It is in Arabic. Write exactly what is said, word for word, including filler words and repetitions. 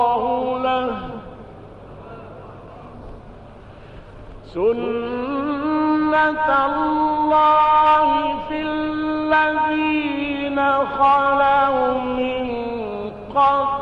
له سنة الله في الذين خلوا من قبل